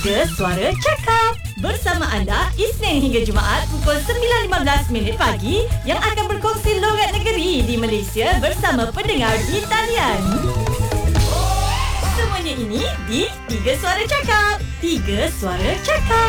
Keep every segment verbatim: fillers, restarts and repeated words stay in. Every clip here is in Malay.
Tiga Suara Cakap bersama anda Isnin hingga Jumaat pukul sembilan lima belas minit pagi yang akan berkongsi logat negeri di Malaysia bersama pendengar di talian. Semuanya ini di Tiga Suara Cakap. Tiga Suara Cakap.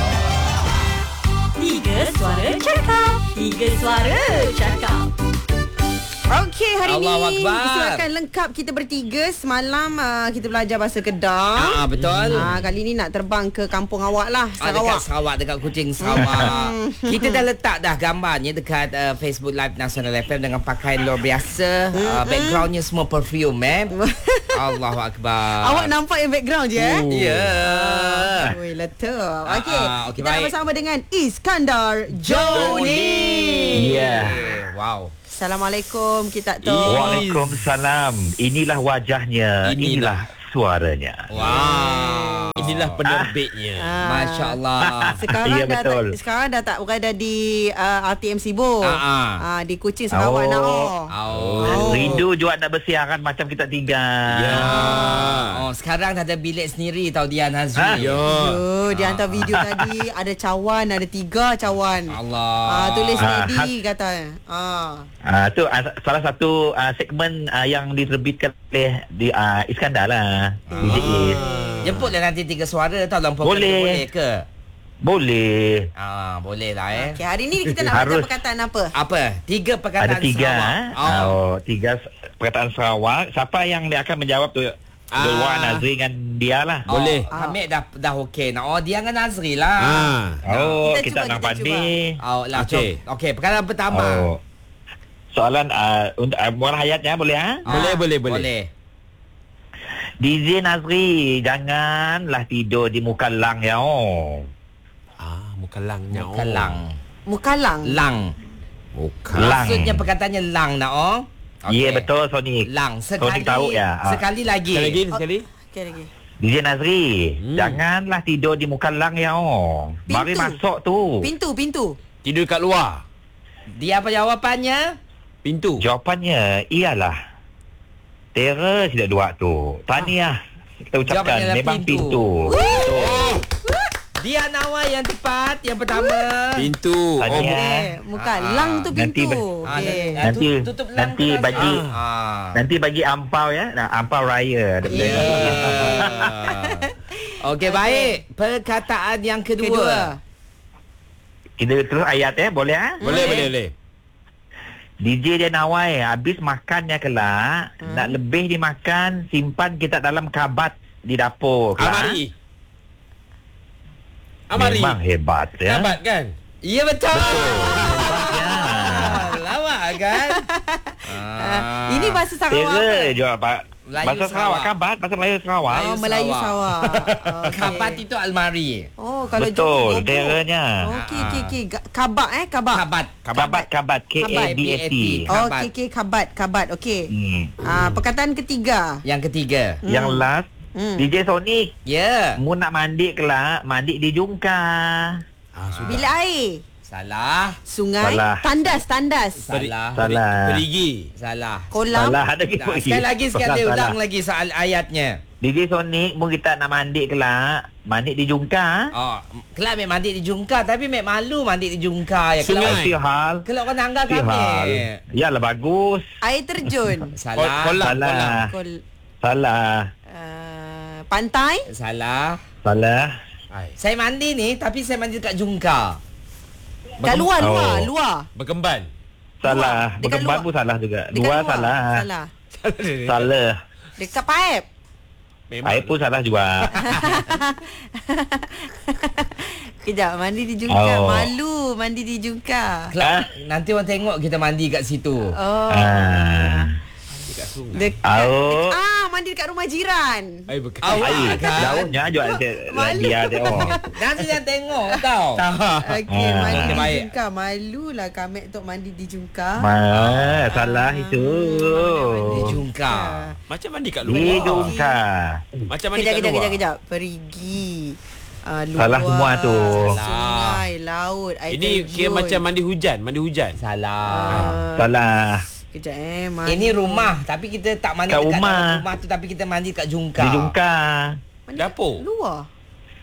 Tiga Suara Cakap. Tiga Suara Cakap. Okey, hari Allahu ni Akbar. disebabkan lengkap kita bertiga. Semalam uh, kita belajar bahasa Kedah. Ah, betul. Ah, kali ni nak terbang ke kampung awak lah, Ah, dekat Sarawak. Sarawak, dekat Kuching Sarawak. Kita dah letak dah gambarnya dekat uh, Facebook Live Nasional F M dengan pakaian luar biasa. Uh, backgroundnya semua perfume, eh. Allahu Akbar. Awak nampak yang background je, eh? Ya. Yeah. Oi, letup. Ah, Okey, ah, okey, kita nak baik. bersama dengan Iskandar Joni. Ya. Wow. Assalamualaikum, kita tu. Waalaikumsalam. Inilah wajahnya, inilah, inilah suaranya. Wow. Inilah penerbitnya. Ah. Masya Allah. Sekarang Ya, dah betul. tak, sekarang dah tak berada di uh, R T M Sibu. Ah, ah. Ah, di Kuching Sarawak Oh. nak. Oh. Oh. Oh. Rindu juga nak bersiaran macam kita tinggal. Ya. Oh, sekarang dah ada bilik sendiri tau dia Nazri. Ah. Ya. Oh, dia hantar video tadi ada cawan, ada tiga cawan. Allah. Ah, tulis Ah, ready kata. Ah. Ah, tu ah, salah satu ah, segmen ah, yang diterbitkan oleh di ah, Iskandar lah. D J Is. Jemputlah nanti Tiga Suara tau dalam program Boleh. tu, boleh ke? Boleh. Ah, boleh lah, eh. Okey, hari ni kita nak belajar Harus. perkataan apa? Apa? Tiga perkataan Ada tiga. Sarawak. Oh. oh, tiga perkataan Sarawak. Siapa yang dia akan menjawab tu? Ah. Luar Nazri dengan dia lah. Oh, Boleh. Kami dah dah okey. Nah, oh dia dengan Nazri lah. Ah. Oh, Kita kita, cuba, nak kita pandai. Oh, lah. Okey. Okey. Okey, perkataan pertama. Oh. Soalan uh, untuk uh, Muar Hayatnya boleh ha? Ah, Boleh, boleh, boleh. Boleh. D J Nazri, janganlah tidur di muka lang ya. Oh. Ah, mukalangnya. Muka lang. Mukalang. Lang. Muka. Lang. Maksudnya perkataannya lang nak oh. Ya, yeah, betul Sonic. Lang. Sekali. Sonic tahu ya. Ah. Sekali lagi. Sekali lagi, sekali. Okey lagi. D J Nazri, Hmm. janganlah tidur di muka lang ya. Oh. Pintu. Mari masuk tu. Pintu, pintu. Tidur kat luar. Dia apa jawapannya? Pintu. Jawapannya ialah Tera tidak dua tu. Tahniah. Kita ucapkan Jawapannya adalah memang pintu. pintu. Betul. Dia Nawa yang tepat. Yang pertama. Pintu. Tadi Oh, ya. Eh, muka Ah, lang tu nanti pintu. ber- Ah, Okey. ah, Nanti tu- tutup lang nanti tu, Nazri. bagi Ah. nanti bagi ampau ya. Nah, ampau raya. Ya. Okey, baik. Perkataan yang kedua. Kedua. Kita terus ayat ya, boleh ah? boleh, boleh, boleh. D J dia nawai habis makannya kelak, hmm. nak lebih dimakan, simpan kita dalam kabat di dapur kelak. Amari. Amari. Memang hebat ya. Sahabat kan? Ya, betul. Hebatnya. Ah, lawak kan? Ah, ini bahasa Sarawak. Tera apa? jual Pak. Melayu Bahasa Sarawak Sarawak. kabat, bahasa Melayu Sarawak. Oh, Melayu Sarawak. Okey. Kabat itu almari. Oh, kalau Betul, jumpa teranya. Okey, okey, okey. Ga- Kabak eh, kabak. Kabat. Kabat kabat K A B A T. Oh, Kabat. okey, okey, kabat, kabat. Okey. Hmm. Ah, perkataan ketiga. Yang ketiga. Yang last Hmm. D J Sonic, Ya. mu nak mandi kelak, mandi di Jungka. Ah, sudah. Bilik air. Salah. Sungai. Salah. Tandas, tandas. Salah. Salah. Perigi. Salah. Kolam. Salah ada Dah, sekali lagi, sekali lagi. Ulang lagi soal ayatnya. D J Sonic, mu kita nak mandi kelak, mandi di Jungka. Oh, kelak mek mandi di Jungka tapi mek malu mandi di Jungka ya. Kelak Sungai. Si hal. kelak kau nangga Si kami. hal. Yalah bagus. Air terjun. Salah. Kolam. Salah. Kol, Salah. uh, pantai. Salah. Salah. Ai. Saya mandi ni tapi saya mandi dekat Jungka. Kat luar, luar, Oh. luar. Berkemban. Salah. Dekat Berkembang luar. pun salah juga. Dekat Dua luar. salah. Salah. Salah. Dekat paip. Air pun salah juga. Kejap, mandi di Jungka. Oh. Malu mandi di Jungka. Kelak, Ah. nanti orang tengok kita mandi kat situ. Oh. Ah. Dekat sungai. Dekat. Oh. Ah, mandi dekat rumah jiran. Ai bekas. Awak Air. kan? Jauhnya juga Malu. dia tengok. Nanti dia tengok tau. Okey, Ah. mandi Okey, di baik. Jungka. Malulah Kamek tok mandi di Jungka. Ma, salah itu. Di Jungka. Macam mandi kat Di luar. Jungka. Macam mandi Kejap, kat kejap, luar. kejap, kejap. Perigi. Uh, luar, Salah semua tu. Sungai, laut, air Ini kira terjun. macam mandi hujan, mandi hujan. Salah. Ah, Salah. Kejap eh. Mandi. Ini rumah tapi kita tak mandi Kat dekat rumah. dalam rumah tu tapi kita mandi kat Jungka. Di Jungka. Mandi Dapur. Luar.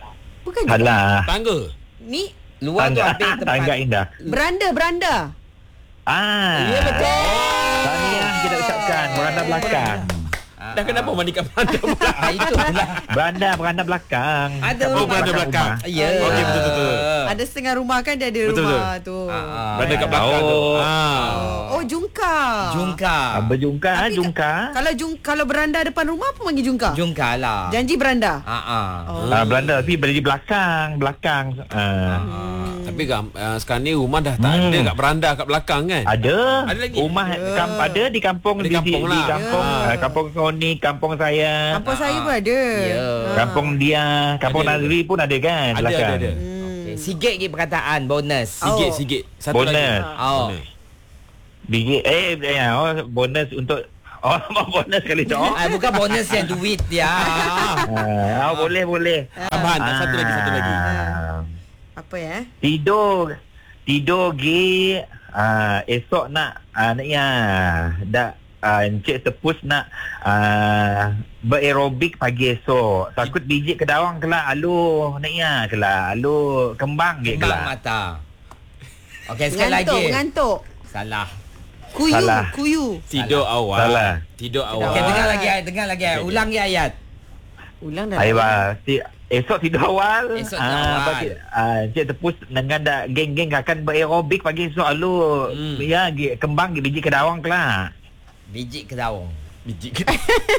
Bukan Salah. Tangga. Ni Luar tu Tangga, habis tempat. tangga indah. beranda, beranda. Ah. Ya betul. Tahniah kita ucapkan beranda belakang. Dah kenapa mandi kat beranda pula? Ah, itu pula. Beranda beranda belakang. Ada Oh, beranda belakang. rumah. Ya. Okey, betul, betul, betul. Ada setengah rumah kan dia ada Betul, rumah tu. Ah, Beranda kat belakang tu. Oh. Ah. Oh, jungka. Jungka. Ah, berjungka, Tapi jungka. Kalau jung kalau beranda depan rumah apa panggil jungka? Jungka lah. Janji beranda. Ah ah. Oh. Ah, beranda tapi berada di belakang, belakang. Ah. Tapi gam, uh, sekarang ni rumah dah tak Hmm. ada kat beranda kat belakang kan? Ada. Ada lagi? Rumah kam, ada di kampung Di kampung di, lah. di kampung Ya. ah, kampung Koni, kampung saya. Kampung saya pun ada. Ya. Ah. Kampung dia, kampung Ada, Nazri pun ada kan Ada, belakang. ada, ada. Okay. Sikit lagi perkataan bonus. Sikit, Oh. sikit. Satu Bonus. lagi. Oh. Bonus. Biji eh eh, oh, bonus untuk oh bonus kali tu. Oh. Ah, bukan bonus yang duit dia. Ah, oh, boleh boleh. Tambahan tak? Satu lagi, satu lagi. Ah. Apa ya? Tidur tidur gi ah, esok nak ah, nak ya dak ah, Encik Tepus nak ah, bererobik pagi esok. Takut biji kedawang kelak alu nak ya kelak alu kembang gi Kembang kelak. mata. Okey, sekali Mengantuk, lagi. mengantuk. Salah. Kuyu, Salah. kuyu. Tidur awal. Salah. Tidur awal. Okey, Awal. dengar lagi ayat, dengar lagi ayat. Okey. Ulang lagi ayat. Ulang dah. Ayo bah, si, esok tidur awal. Esok tidur awal. Bagi, ah, Encik Tepus dengan dak geng-geng akan bererobik pagi esok alu. Hmm. Ya gi kembang gi biji kedawang kelak. Biji kedawang. Biji ke?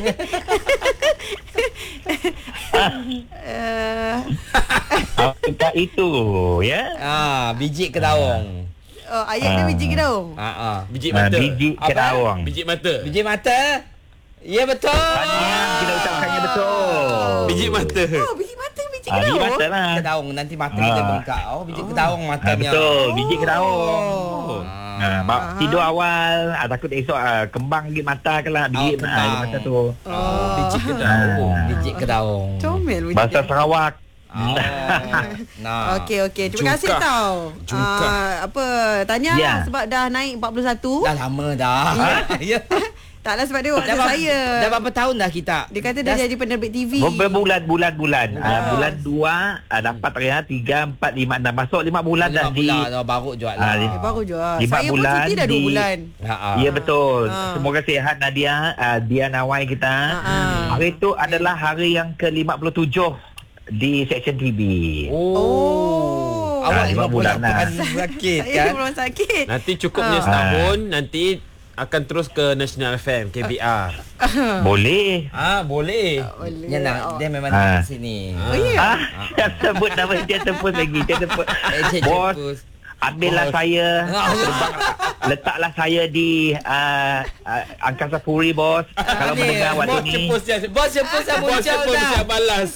Uh, Apakah itu ya? Ah, biji kedawang. oh, ayat dia Ah. biji ke daun? Ah ah. Biji Ah, mata. biji Apa? kedawang. Biji mata. Biji mata. Ya betul. Tahniah, kita ucapkannya betul. Biji mata. Oh, biji mata, biji ke Ah, biji daun? mata lah. Kedawang nanti mata Ah. kita bengkak. Oh, biji kedawang Ah, matanya. betul, biji kedawang. Oh. Ah, mak, tidur awal, ah, takut esok ah, kembang di mata ke lah biji Oh, ah, kembang. mata tu. Oh, biji Ah. kedawang. Biji kedawang. Comel biji. Bahasa Sarawak. Oh. Nah. Okey, okey. Terima kasih Jungkah. tau. Jungkah. Ah, apa, tanya Ya. lah sebab dah naik empat puluh satu. Dah lama dah. Ya. Taklah sebab dia waktu Dah berapa- saya. Dah berapa tahun dah kita? Dia kata dia jadi penerbit T V. Berbulan bulan bulan. Ah, Ah. bulan dua ah, dapat ya tiga empat lima enam masuk lima bulan dah Lima di. bulan dah baru jual Ah, lah. di- Eh, baru jual. Lima Saya pun bulan cuti dah dua di- bulan. Ha, ah. Ya betul. Ah. Semoga sihat Nadia, ah, dia Nawai kita. Ah, ah. Hari itu adalah hari yang ke lima puluh tujuh di Section T V. Oh. Awak Ah, lima lima bulan bulan lah. sakit Saya kan? belum sakit. Nanti cukupnya Ah. setahun. Nanti akan terus ke National F M, K B R. Boleh. Ah, boleh. Boleh. Ya nak, dia memang Ah. di sini. Oh, ya. Ah, jangan sebut nama dia tepus lagi. Dia tepus. Eh, Cik Bos, Cepus. ambillah Bos. saya. Ah. Sebab letaklah saya di uh, uh, Angkasa Puri, bos. Kalau Ni, mendengar waktu Bos ni, cepus dia. Bos Cepus dah Bos muncul cepus dah. siap balas.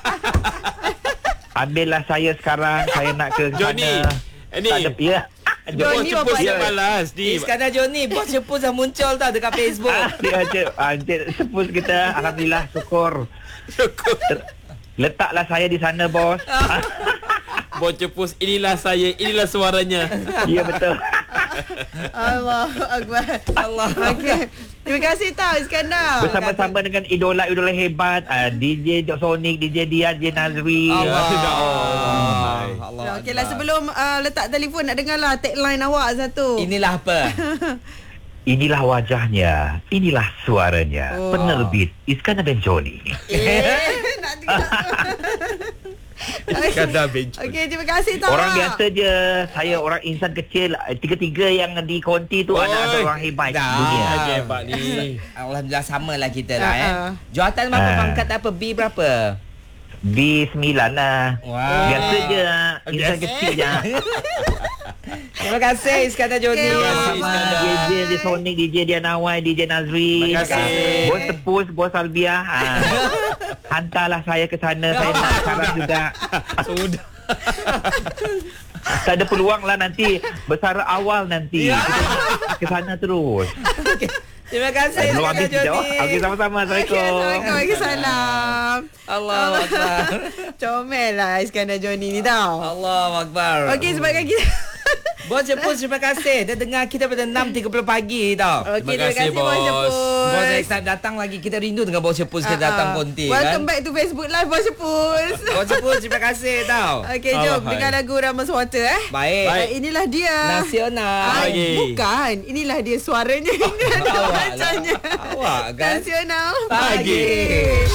ambillah saya sekarang. Saya nak ke Johnny, sana. ini. Tak ada, ya. Bos Johnny cepus bapak siap dia. balas. Ni. Iskandar Johnny, Bos Cepus dah muncul tau dekat Facebook. Ah, dia Encik, ah, Encik Sepus kita. Alhamdulillah, syukur. Syukur. Ter- Letaklah saya di sana, bos. Ah, Bos cepus, inilah saya, inilah suaranya. ya, betul. Allah Akbar. Allah. Okey. Terima kasih tau Iskandar. Bersama-sama dengan idola-idola hebat, uh, D J Jok Sonic, D J Dian, D J Nazri. Allah. Allah. Allah. Okeylah, sebelum uh, letak telefon nak dengar lah tagline awak satu. Inilah apa? Inilah wajahnya, inilah suaranya. Oh. Penerbit Iskandar dan Johnny. Eh, nak dengar. Iskandar Benjo. Okey, terima kasih tau. Orang awak. biasa je. Saya orang insan kecil. Tiga-tiga yang di konti tu Oi. ada orang hebat Dah. dunia. Lagi hebat ni. Alhamdulillah sama lah kita lah eh. Ah, ah. Jawatan berapa Ah. pangkat apa? B berapa? B sembilan lah. Wah. Biasa je. Insan Biasa. kecil je. Terima kasih Iskandar Johnny. Okey, Terima kasih, awak. Iskandar. D J D J Sonic, D J Dian Nawai, D J Nazri. Terima kasih. Bos Tepus, Bos Albiah. Ha. Hantarlah saya ke sana. Saya nak sekarang juga. Sudah. Tak ada peluang lah nanti. Bersara awal nanti. Kita ke sana terus. Terima kasih Belum Iskandar habis jawab. Johnny. Okey, sama-sama. Assalamualaikum. Assalamualaikum. Waalaikumsalam. Allah Akbar. Comel lah Iskandar Johnny ni tau. Allah Akbar. Okey, sebabkan kita Bos Cepus, terima kasih. Dia dengar kita pada enam tiga puluh pagi tau. Okey, Terima terima kasih, kasih Bos Bos. Cepus. Bos next time datang lagi. Kita rindu dengan Bos Cepus kita datang konti kan. Welcome back to Facebook Live Bos Cepus. Bos Cepus, terima kasih tau. Okey, jom Alright. dengar lagu Ramos Water eh. Baik. Uh, inilah dia. Nasional. Ah, Lagi. bukan. Inilah dia suaranya. Ini ada Awak lah. macamnya. Awak kan. Nasional Pagi. pagi.